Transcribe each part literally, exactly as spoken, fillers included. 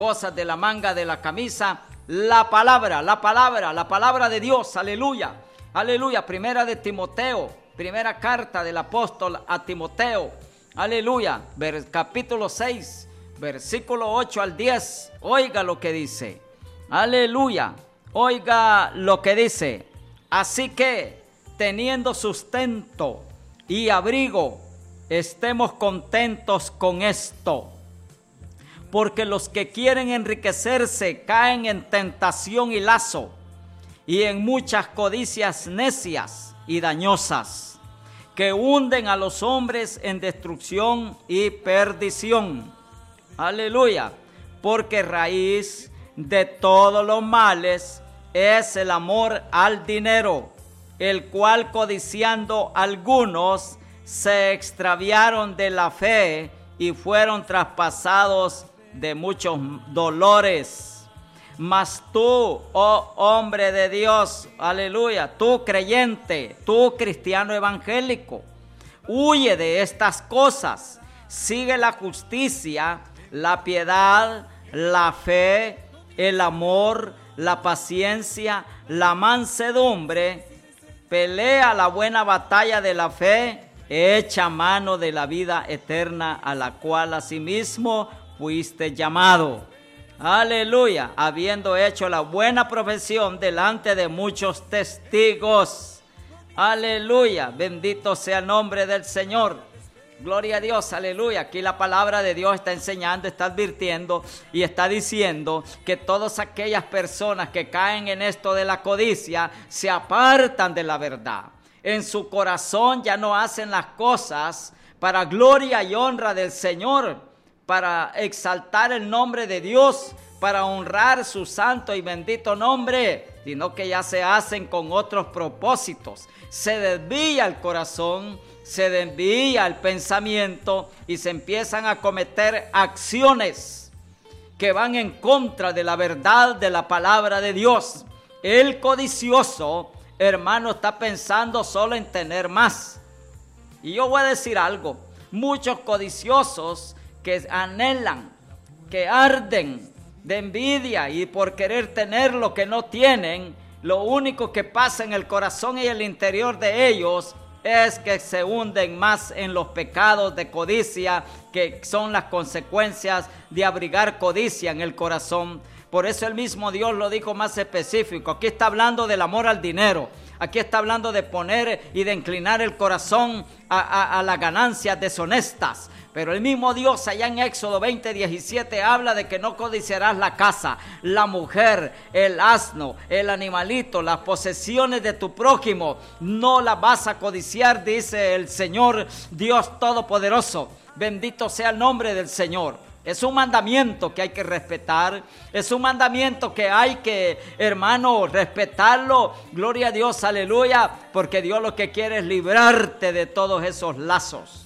cosas de la manga de la camisa, la palabra, la palabra, la palabra de Dios, aleluya, aleluya. Primera de Timoteo, primera carta del apóstol a Timoteo, aleluya, capítulo seis, versículo ocho al diez, oiga lo que dice, aleluya, oiga lo que dice, así que teniendo sustento y abrigo, estemos contentos con esto. Porque los que quieren enriquecerse caen en tentación y lazo, y en muchas codicias necias y dañosas, que hunden a los hombres en destrucción y perdición. Aleluya. Porque raíz de todos los males es el amor al dinero, el cual codiciando algunos se extraviaron de la fe y fueron traspasados de muchos dolores. Mas tú, oh hombre de Dios, aleluya, tú creyente, tú cristiano evangélico, huye de estas cosas, sigue la justicia, la piedad, la fe, el amor, la paciencia, la mansedumbre, pelea la buena batalla de la fe, echa mano de la vida eterna, a la cual asimismo fuiste llamado. Aleluya, habiendo hecho la buena profesión delante de muchos testigos. Aleluya, bendito sea el nombre del Señor. Gloria a Dios, aleluya. Aquí la palabra de Dios está enseñando, está advirtiendo y está diciendo que todas aquellas personas que caen en esto de la codicia se apartan de la verdad. En su corazón ya no hacen las cosas para gloria y honra del Señor, para exaltar el nombre de Dios, para honrar su santo y bendito nombre, sino que ya se hacen con otros propósitos. Se desvía el corazón, se desvía el pensamiento y se empiezan a cometer acciones que van en contra de la verdad de la palabra de Dios. El codicioso, hermano, está pensando solo en tener más. Y yo voy a decir algo, muchos codiciosos que anhelan, que arden de envidia y por querer tener lo que no tienen, lo único que pasa en el corazón y el interior de ellos es que se hunden más en los pecados de codicia, que son las consecuencias de abrigar codicia en el corazón. Por eso el mismo Dios lo dijo más específico. Aquí está hablando del amor al dinero. Aquí está hablando de poner y de inclinar el corazón a, a, a las ganancias deshonestas. Pero el mismo Dios allá en Éxodo veinte, diecisiete habla de que no codiciarás la casa, la mujer, el asno, el animalito, las posesiones de tu prójimo. No las vas a codiciar, dice el Señor Dios Todopoderoso. Bendito sea el nombre del Señor. Es un mandamiento que hay que respetar, es un mandamiento que hay que, hermano, respetarlo. Gloria a Dios, aleluya, porque Dios lo que quiere es librarte de todos esos lazos.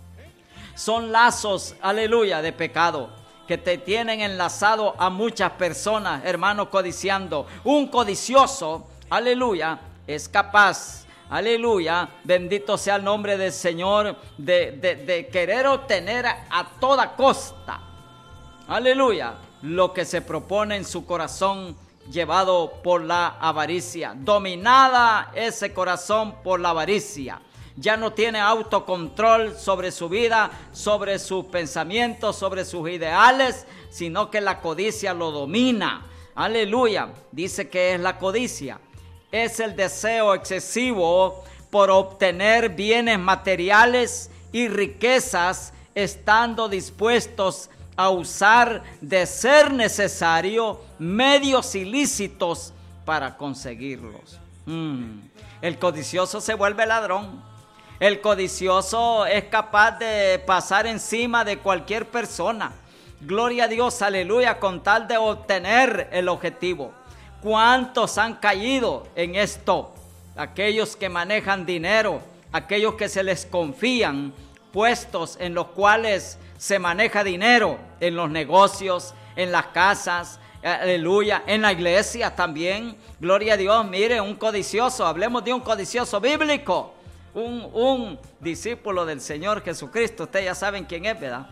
Son lazos, aleluya, de pecado que te tienen enlazado a muchas personas, hermano, codiciando. Un codicioso, aleluya, es capaz, aleluya, bendito sea el nombre del Señor, de, de, de querer obtener a, a toda costa, aleluya, lo que se propone en su corazón, llevado por la avaricia. Dominada ese corazón por la avaricia. Ya no tiene autocontrol sobre su vida, sobre sus pensamientos, sobre sus ideales, sino que la codicia lo domina. Aleluya. Dice que es la codicia. Es el deseo excesivo por obtener bienes materiales y riquezas, estando dispuestos a usar, de ser necesario, medios ilícitos para conseguirlos. Mm. El codicioso se vuelve ladrón. El codicioso es capaz de pasar encima de cualquier persona. Gloria a Dios, aleluya, con tal de obtener el objetivo. ¿Cuántos han caído en esto? Aquellos que manejan dinero, aquellos que se les confían puestos en los cuales se maneja dinero, en los negocios, en las casas, aleluya, en la iglesia también. Gloria a Dios, mire, un codicioso, hablemos de un codicioso bíblico. Un, un discípulo del Señor Jesucristo, ustedes ya saben quién es, ¿verdad?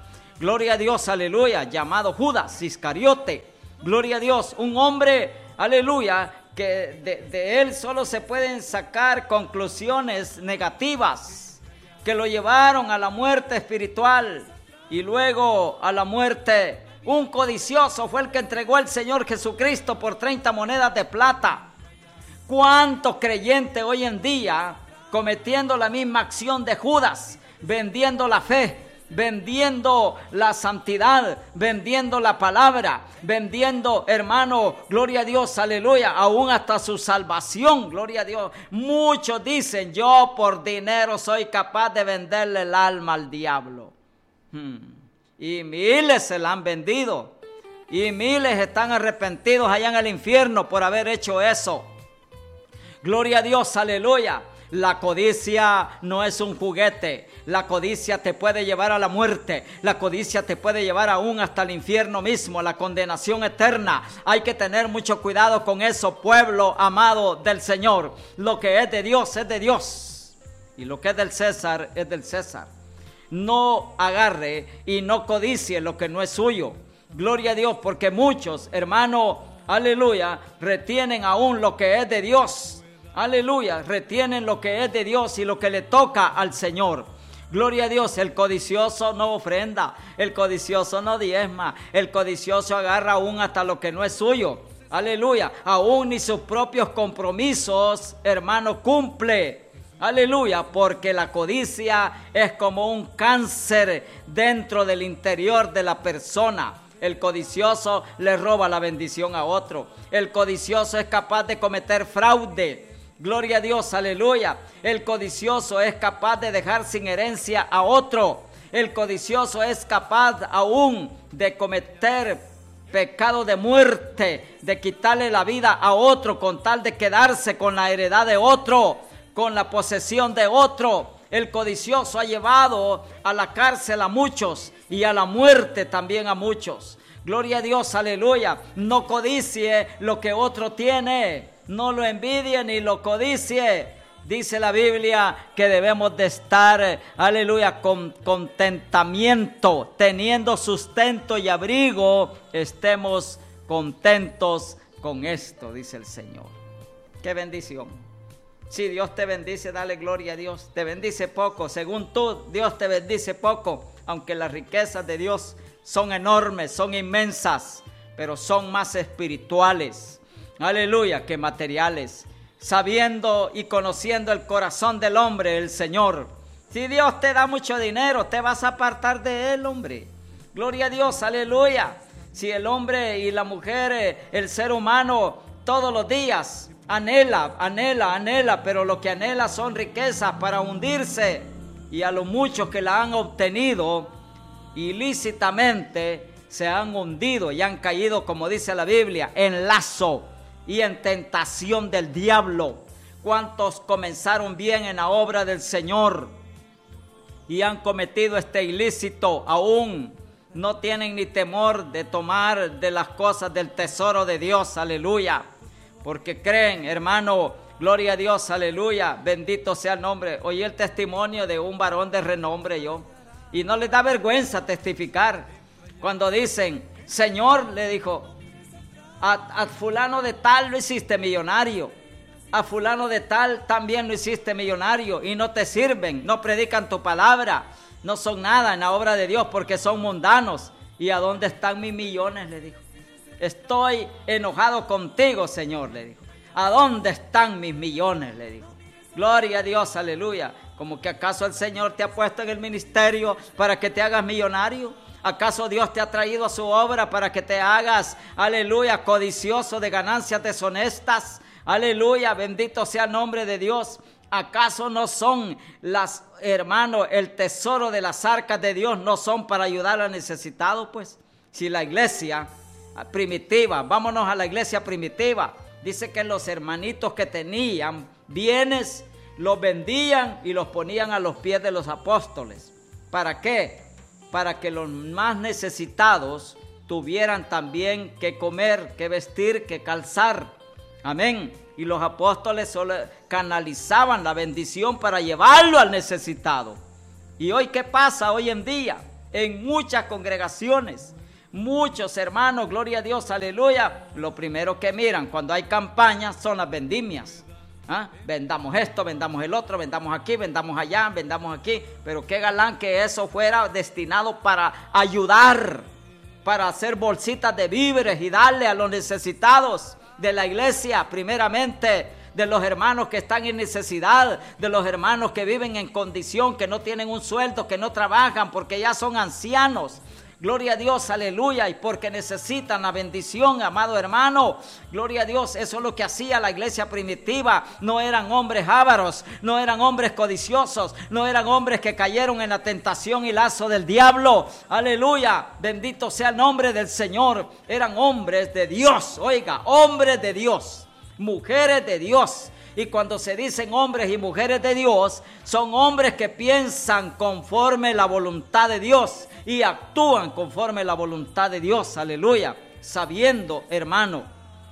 gloria a Dios, aleluya, llamado Judas Iscariote, gloria a Dios, un hombre, aleluya, que de, de él solo se pueden sacar conclusiones negativas, que lo llevaron a la muerte espiritual y luego a la muerte. Un codicioso fue el que entregó al Señor Jesucristo por treinta monedas de plata. ¿Cuántos creyentes hoy en día cometiendo la misma acción de Judas, vendiendo la fe, vendiendo la santidad, vendiendo la palabra, vendiendo, hermano, gloria a Dios, aleluya, aún hasta su salvación, gloria a Dios? Muchos dicen, yo por dinero soy capaz de venderle el alma al diablo. Hmm. Y miles se la han vendido, y miles están arrepentidos allá en el infierno por haber hecho eso. Gloria a Dios, aleluya. La codicia no es un juguete. La codicia te puede llevar a la muerte. La codicia te puede llevar aún hasta el infierno mismo, a la condenación eterna. Hay que tener mucho cuidado con eso, pueblo amado del Señor. Lo que es de Dios es de Dios, y lo que es del César es del César. No agarre y no codicie lo que no es suyo. Gloria a Dios, porque muchos, hermano, aleluya, retienen aún lo que es de Dios. Aleluya, retienen lo que es de Dios y lo que le toca al Señor. Gloria a Dios, el codicioso no ofrenda, el codicioso no diezma, el codicioso agarra aún hasta lo que no es suyo. Aleluya, aún ni sus propios compromisos, hermano, cumple. Aleluya, porque la codicia es como un cáncer dentro del interior de la persona. El codicioso le roba la bendición a otro. El codicioso es capaz de cometer fraude. Gloria a Dios, aleluya. El codicioso es capaz de dejar sin herencia a otro. El codicioso es capaz aún de cometer pecado de muerte, de quitarle la vida a otro con tal de quedarse con la heredad de otro, con la posesión de otro. El codicioso ha llevado a la cárcel a muchos y a la muerte también a muchos. Gloria a Dios, aleluya. No codicie lo que otro tiene. No lo envidie ni lo codicie. Dice la Biblia que debemos de estar, aleluya, con contentamiento, teniendo sustento y abrigo. Estemos contentos con esto, dice el Señor. ¡Qué bendición! Si Dios te bendice, dale gloria a Dios. Te bendice poco, según tú, Dios te bendice poco, aunque las riquezas de Dios son enormes, son inmensas, pero son más espirituales, aleluya, que materiales. Sabiendo y conociendo el corazón del hombre, el Señor. Si Dios te da mucho dinero, te vas a apartar de Él, hombre. Gloria a Dios, aleluya. Si el hombre y la mujer, el ser humano, todos los días anhela, anhela, anhela, pero lo que anhela son riquezas para hundirse. Y a los muchos que la han obtenido ilícitamente se han hundido y han caído, como dice la Biblia, en lazo y en tentación del diablo. ¿Cuántos comenzaron bien en la obra del Señor y han cometido este ilícito? Aún no tienen ni temor de tomar de las cosas del tesoro de Dios, aleluya, porque creen, hermano, gloria a Dios, aleluya, bendito sea el nombre. Oí el testimonio de un varón de renombre yo, y no les da vergüenza testificar cuando dicen, Señor, le dijo, A, a fulano de tal lo hiciste millonario, a fulano de tal también lo hiciste millonario, y no te sirven, no predican tu palabra, no son nada en la obra de Dios porque son mundanos. ¿Y a dónde están mis millones?, le dijo. Estoy enojado contigo, Señor, le dijo. ¿A dónde están mis millones?, le dijo. Gloria a Dios, aleluya. ¿Como que acaso el Señor te ha puesto en el ministerio para que te hagas millonario? ¿Acaso Dios te ha traído a su obra para que te hagas, aleluya, codicioso de ganancias deshonestas? Aleluya, bendito sea el nombre de Dios. ¿Acaso no son las, hermanos, el tesoro de las arcas de Dios no son para ayudar al necesitado? Pues, si la iglesia primitiva, vámonos a la iglesia primitiva, dice que los hermanitos que tenían bienes, los vendían y los ponían a los pies de los apóstoles. ¿Para qué? Para que los más necesitados tuvieran también que comer, que vestir, que calzar. Amén. Y los apóstoles solo canalizaban la bendición para llevarlo al necesitado. ¿Y hoy qué pasa hoy en día? en muchas congregaciones. Muchos hermanos, gloria a Dios, aleluya, lo primero que miran cuando hay campañas son las vendimias. ¿Ah? Vendamos esto, vendamos el otro, vendamos aquí, vendamos allá, vendamos aquí. Pero qué galán que eso fuera destinado para ayudar, para hacer bolsitas de víveres y darle a los necesitados de la iglesia, primeramente, de los hermanos que están en necesidad, de los hermanos que viven en condición, que no tienen un sueldo, que no trabajan porque ya son ancianos. Gloria a Dios, aleluya, y porque necesitan la bendición, amado hermano. Gloria a Dios, eso es lo que hacía la iglesia primitiva. No eran hombres ávaros, no eran hombres codiciosos, no eran hombres que cayeron en la tentación y lazo del diablo. Aleluya, bendito sea el nombre del Señor. Eran hombres de Dios, oiga, hombres de Dios, mujeres de Dios. Y cuando se dicen hombres y mujeres de Dios, son hombres que piensan conforme la voluntad de Dios y actúan conforme la voluntad de Dios, aleluya, sabiendo, hermano,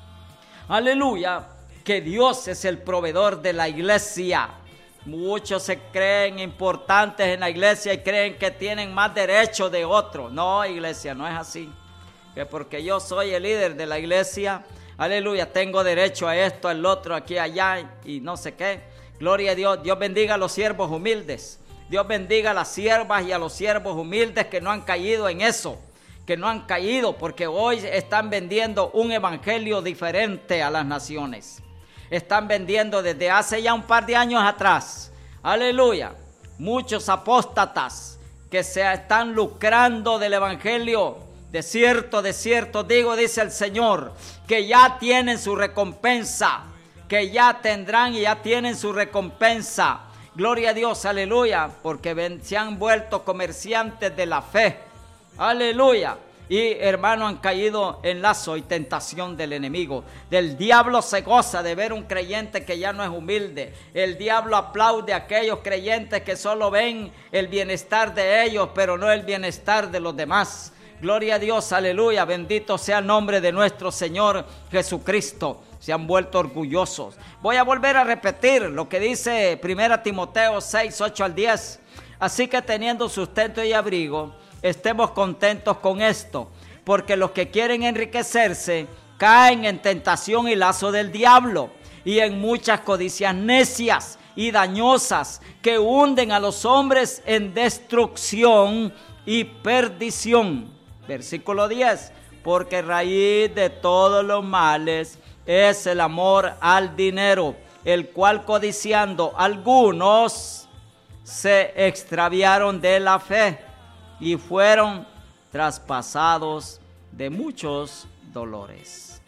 aleluya, que Dios es el proveedor de la iglesia. Muchos se creen importantes en la iglesia y creen que tienen más derecho de otros. No, iglesia, no es así. Que porque yo soy el líder de la iglesia, aleluya, tengo derecho a esto, al otro, aquí, allá y no sé qué. Gloria a Dios. Dios bendiga a los siervos humildes. Dios bendiga a las siervas y a los siervos humildes que no han caído en eso, que no han caído porque hoy están vendiendo un evangelio diferente a las naciones. Están vendiendo desde hace ya un par de años atrás, aleluya, muchos apóstatas que se están lucrando del evangelio. De cierto, de cierto digo, dice el Señor, que ya tienen su recompensa, que ya tendrán y ya tienen su recompensa. Gloria a Dios, aleluya, porque ven, se han vuelto comerciantes de la fe, aleluya. Y hermano, han caído en lazo y tentación del enemigo. Del diablo se goza de ver un creyente que ya no es humilde. El diablo aplaude a aquellos creyentes que solo ven el bienestar de ellos, pero no el bienestar de los demás. Gloria a Dios, aleluya, bendito sea el nombre de nuestro Señor Jesucristo. Se han vuelto orgullosos. Voy a volver a repetir lo que dice primera Timoteo seis, ocho al diez. Así que teniendo sustento y abrigo, estemos contentos con esto, porque los que quieren enriquecerse caen en tentación y lazo del diablo y en muchas codicias necias y dañosas que hunden a los hombres en destrucción y perdición. Versículo diez, porque raíz de todos los males es el amor al dinero, el cual codiciando algunos se extraviaron de la fe y fueron traspasados de muchos dolores.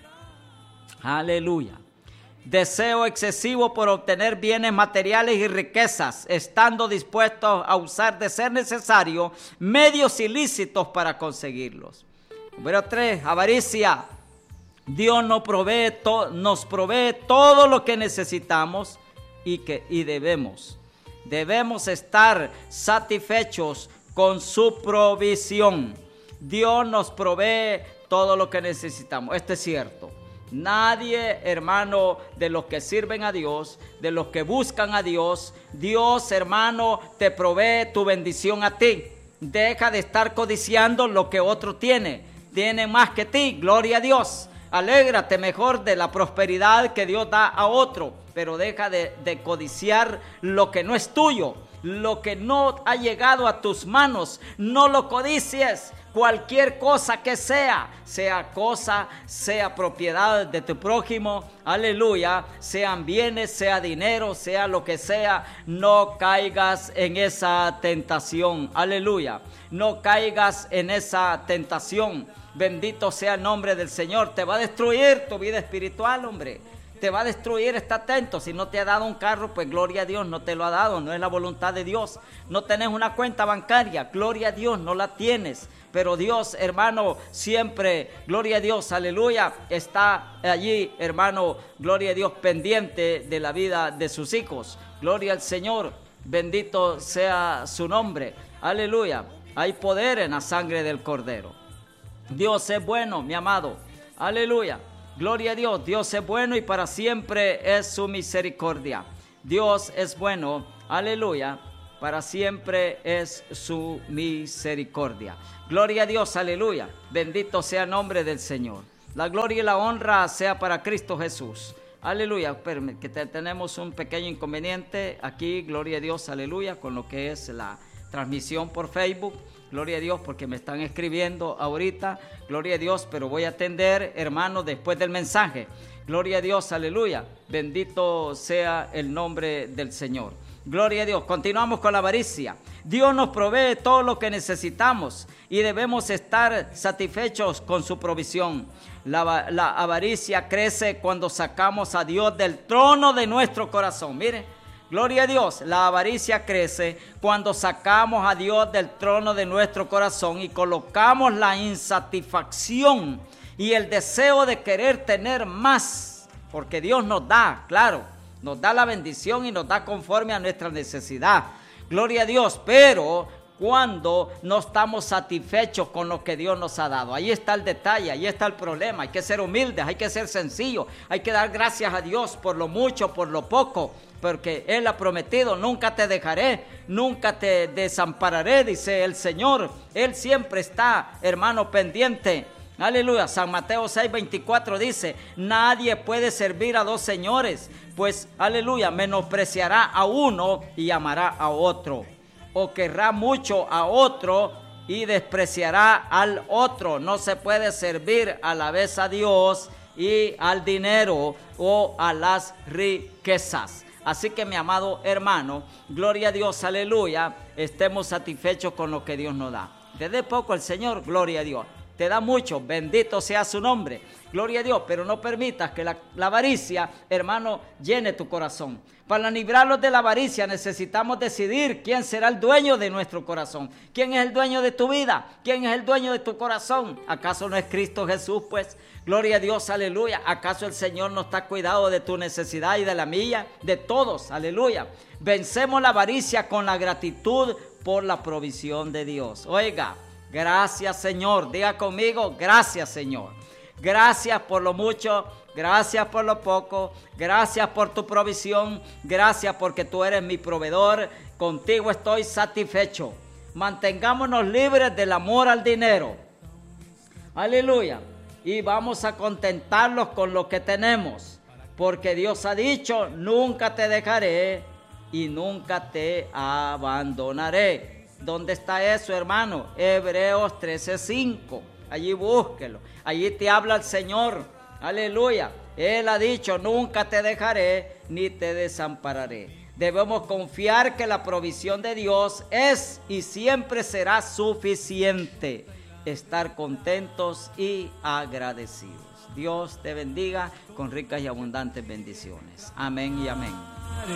Aleluya. Deseo excesivo por obtener bienes materiales y riquezas, estando dispuestos a usar de ser necesario medios ilícitos para conseguirlos. Número tres, avaricia. Dios nos provee, to, nos provee todo lo que necesitamos y, que, y debemos. Debemos estar satisfechos con su provisión. Dios nos provee todo lo que necesitamos. Esto es cierto. Nadie, hermano, de los que sirven a Dios, de los que buscan a Dios, Dios, hermano, te provee tu bendición a ti. Deja de estar codiciando lo que otro tiene. Tiene más que ti, gloria a Dios. Alégrate mejor de la prosperidad que Dios da a otro, pero deja de, de codiciar lo que no es tuyo, lo que no ha llegado a tus manos. No lo codicies. Cualquier cosa que sea, sea cosa, sea propiedad de tu prójimo, aleluya, sean bienes, sea dinero, sea lo que sea, no caigas en esa tentación, aleluya, no caigas en esa tentación. Bendito sea el nombre del Señor. Te va a destruir tu vida espiritual, hombre. Te va a destruir, está atento. Si no te ha dado un carro, pues gloria a Dios, no te lo ha dado, no es la voluntad de Dios. No tenés una cuenta bancaria, gloria a Dios, no la tienes. Pero Dios, hermano, siempre, gloria a Dios, aleluya, está allí, hermano, gloria a Dios, pendiente de la vida de sus hijos. Gloria al Señor, bendito sea su nombre, aleluya. Hay poder en la sangre del Cordero. Dios es bueno, mi amado, aleluya. Gloria a Dios, Dios es bueno y para siempre es su misericordia. Dios es bueno, aleluya, para siempre es su misericordia. Gloria a Dios, aleluya. Bendito sea el nombre del Señor. La gloria y la honra sea para Cristo Jesús. Aleluya. Espérame, que te, tenemos un pequeño inconveniente aquí, gloria a Dios, aleluya, con lo que es la transmisión por Facebook. Gloria a Dios, porque me están escribiendo ahorita. Gloria a Dios, pero voy a atender, hermano, después del mensaje. Gloria a Dios, aleluya. Bendito sea el nombre del Señor. Gloria a Dios. Continuamos con la avaricia. Dios nos provee todo lo que necesitamos y debemos estar satisfechos con su provisión. La, la avaricia crece cuando sacamos a Dios del trono de nuestro corazón. Mire. Gloria a Dios, la avaricia crece cuando sacamos a Dios del trono de nuestro corazón y colocamos la insatisfacción y el deseo de querer tener más, porque Dios nos da, claro, nos da la bendición y nos da conforme a nuestra necesidad. Gloria a Dios, pero cuando no estamos satisfechos con lo que Dios nos ha dado. Ahí está el detalle, ahí está el problema. Hay que ser humildes, hay que ser sencillos, hay que dar gracias a Dios por lo mucho, por lo poco, porque Él ha prometido: nunca te dejaré, nunca te desampararé, dice el Señor. Él siempre está, hermano, pendiente. Aleluya. San Mateo seis veinticuatro dice: nadie puede servir a dos señores, pues, aleluya, menospreciará a uno y amará a otro, o querrá mucho a otro y despreciará al otro. No se puede servir a la vez a Dios y al dinero o a las riquezas. Así que, mi amado hermano, gloria a Dios, aleluya, estemos satisfechos con lo que Dios nos da. Te dé poco el Señor, gloria a Dios. Te da mucho, bendito sea su nombre, gloria a Dios, pero no permitas que la, la avaricia, hermano, llene tu corazón. Para librarlos de la avaricia necesitamos decidir quién será el dueño de nuestro corazón. ¿Quién es el dueño de tu vida? ¿Quién es el dueño de tu corazón? ¿Acaso no es Cristo Jesús? Pues, gloria a Dios, aleluya. ¿Acaso el Señor no está cuidado de tu necesidad y de la mía? De todos, aleluya. Vencemos la avaricia con la gratitud por la provisión de Dios. Oiga, gracias, Señor. Diga conmigo: gracias, Señor. Gracias por lo mucho, gracias por lo poco, gracias por tu provisión, gracias porque tú eres mi proveedor. Contigo estoy satisfecho. Mantengámonos libres del amor al dinero. Aleluya. Y vamos a contentarlos con lo que tenemos, porque Dios ha dicho: nunca te dejaré y nunca te abandonaré. ¿Dónde está eso, hermano? Hebreos trece cinco. Allí búsquelo. Allí te habla el Señor. Aleluya. Él ha dicho: nunca te dejaré ni te desampararé. Debemos confiar que la provisión de Dios es y siempre será suficiente. Estar contentos y agradecidos. Dios te bendiga con ricas y abundantes bendiciones. Amén y amén.